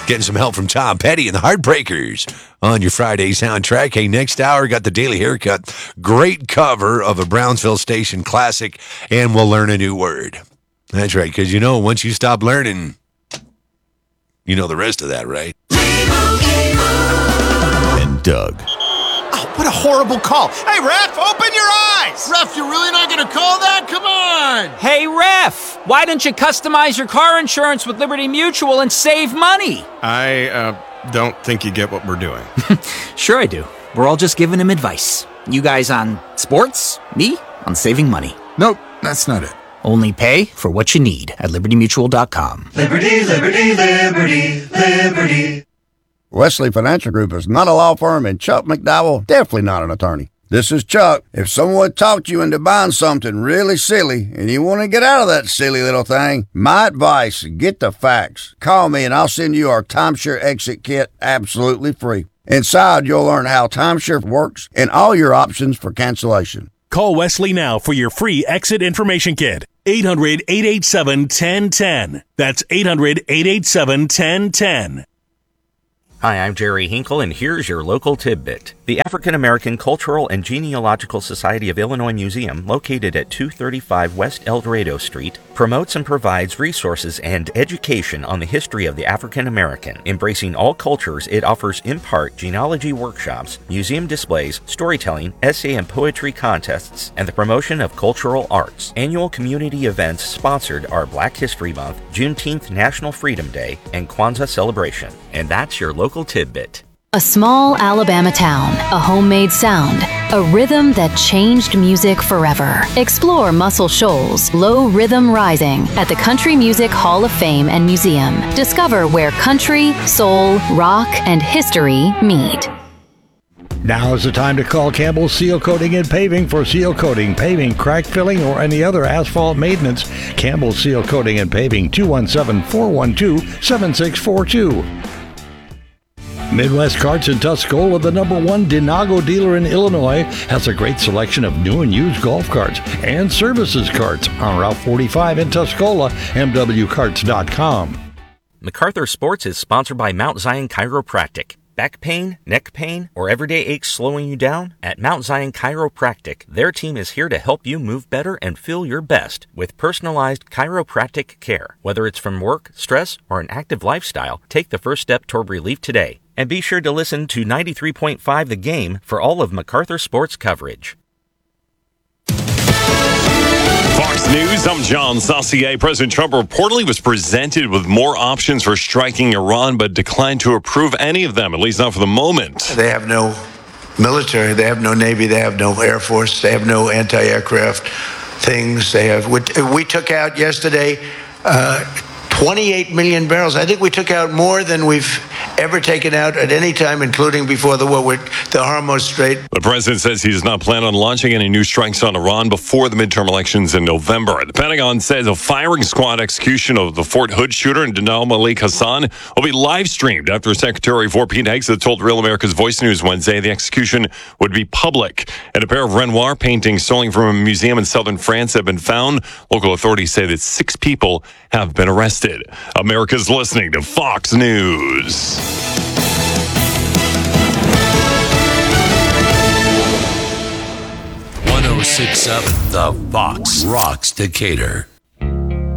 Getting some help from Tom Petty and the Heartbreakers on your Friday soundtrack. Hey, next hour, got the Daily Haircut. Great cover of a Brownsville Station classic, and we'll learn a new word. That's right, because once you stop learning, you know the rest of that, right? And Doug. Oh, what a horrible call. Hey, ref, open your eyes. Ref, you're really not going to call that? Come on. Hey, ref, why don't you customize your car insurance with Liberty Mutual and save money? I don't think you get what we're doing. Sure I do. We're all just giving him advice. You guys on sports, me on saving money. Nope, that's not it. Only pay for what you need at libertymutual.com. Liberty, liberty, liberty, liberty. Wesley Financial Group is not a law firm, and Chuck McDowell, definitely not an attorney. This is Chuck. If someone talked you into buying something really silly and you want to get out of that silly little thing, my advice, get the facts. Call me and I'll send you our timeshare exit kit absolutely free. Inside, you'll learn how timeshare works and all your options for cancellation. Call Wesley now for your free exit information kit. 800-887-1010. That's 800-887-1010. Hi, I'm Jerry Hinkle, and here's your local tidbit. The African American Cultural and Genealogical Society of Illinois Museum, located at 235 West El Dorado Street, promotes and provides resources and education on the history of the African American. Embracing all cultures, it offers in part genealogy workshops, museum displays, storytelling, essay and poetry contests, and the promotion of cultural arts. Annual community events sponsored are Black History Month, Juneteenth National Freedom Day, and Kwanzaa celebration. And that's your local tidbit. A small Alabama town, a homemade sound, a rhythm that changed music forever. Explore Muscle Shoals Low Rhythm Rising at the Country Music Hall of Fame and Museum. Discover where country, soul, rock, and history meet. Now is the time to call Campbell Seal Coating and Paving for seal coating, paving, crack filling, or any other asphalt maintenance. Campbell Seal Coating and Paving, 217-412-7642. Midwest Carts in Tuscola, the #1 Denago dealer in Illinois, has a great selection of new and used golf carts and services carts on Route 45 in Tuscola, mwcarts.com. MacArthur Sports is sponsored by Mount Zion Chiropractic. Back pain, neck pain, or everyday aches slowing you down? At Mount Zion Chiropractic, their team is here to help you move better and feel your best with personalized chiropractic care. Whether it's from work, stress, or an active lifestyle, take the first step toward relief today. And be sure to listen to 93.5 The Game for all of MacArthur Sports coverage. Fox News, I'm John Saucier. President Trump reportedly was presented with more options for striking Iran, but declined to approve any of them, at least not for the moment. They have no military, they have no Navy, they have no Air Force, they have no anti-aircraft things. We took out yesterday 28 million barrels. I think we took out more than we've ever taken out at any time, including before the war with the Hormuz Strait. The president says he does not plan on launching any new strikes on Iran before the midterm elections in November. The Pentagon says a firing squad execution of the Fort Hood shooter and Dinal Malik Hassan will be live streamed after Secretary of War Pete Hegseth told Real America's Voice News Wednesday the execution would be public. And a pair of Renoir paintings stolen from a museum in southern France have been found. Local authorities say that 6 people have been arrested. America's listening to Fox News. The Fox rocks Decatur.